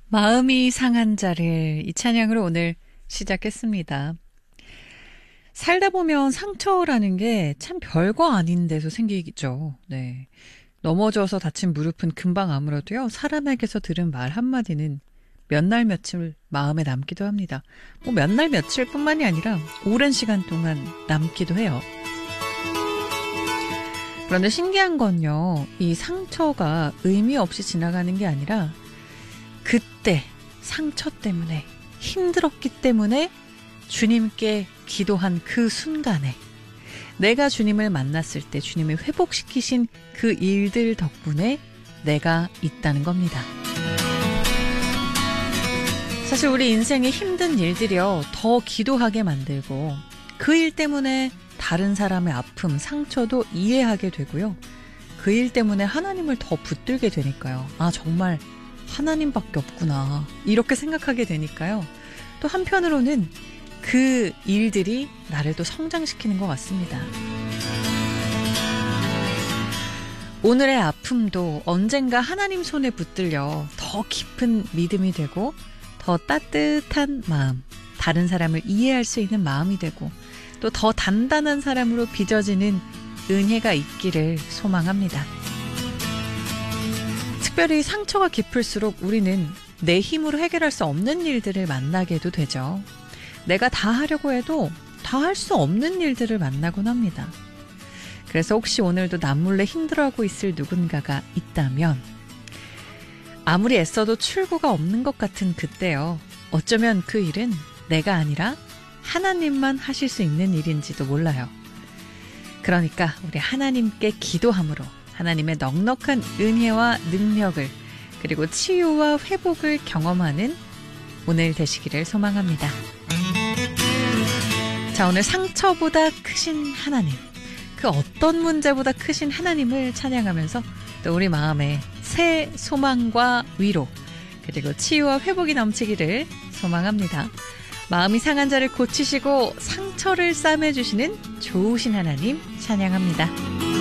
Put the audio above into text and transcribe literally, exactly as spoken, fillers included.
마음이 상한 자를 이 찬양으로 오늘 시작했습니다. 살다 보면 상처라는 게 참 별거 아닌 데서 생기죠. 네. 넘어져서 다친 무릎은 금방 아물어도요. 사람에게서 들은 말 한마디는 몇 날 며칠 마음에 남기도 합니다. 뭐 몇 날 며칠뿐만이 아니라 오랜 시간 동안 남기도 해요. 그런데 신기한 건요. 이 상처가 의미 없이 지나가는 게 아니라 그때 상처 때문에 힘들었기 때문에 주님께 기도한 그 순간에 내가 주님을 만났을 때 주님이 회복시키신 그 일들 덕분에 내가 있다는 겁니다. 사실 우리 인생의 힘든 일들이요. 더 기도하게 만들고 그 일 때문에 다른 사람의 아픔, 상처도 이해하게 되고요. 그 일 때문에 하나님을 더 붙들게 되니까요. 아, 정말 하나님밖에 없구나. 이렇게 생각하게 되니까요. 또 한편으로는 그 일들이 나를 또 성장시키는 것 같습니다. 오늘의 아픔도 언젠가 하나님 손에 붙들려 더 깊은 믿음이 되고 더 따뜻한 마음, 다른 사람을 이해할 수 있는 마음이 되고 또 더 단단한 사람으로 빚어지는 은혜가 있기를 소망합니다. 특별히 상처가 깊을수록 우리는 내 힘으로 해결할 수 없는 일들을 만나게도 되죠. 내가 다 하려고 해도 다 할 수 없는 일들을 만나곤 합니다. 그래서 혹시 오늘도 남몰래 힘들어하고 있을 누군가가 있다면 아무리 애써도 출구가 없는 것 같은 그때요. 어쩌면 그 일은 내가 아니라 하나님만 하실 수 있는 일인지도 몰라요. 그러니까 우리 하나님께 기도함으로 하나님의 넉넉한 은혜와 능력을 그리고 치유와 회복을 경험하는 오늘 되시기를 소망합니다. 자, 오늘 상처보다 크신 하나님, 그 어떤 문제보다 크신 하나님을 찬양하면서 또 우리 마음에 새 소망과 위로 그리고 치유와 회복이 넘치기를 소망합니다. 마음이 상한 자를 고치시고 상처를 싸매주시는 좋으신 하나님 찬양합니다.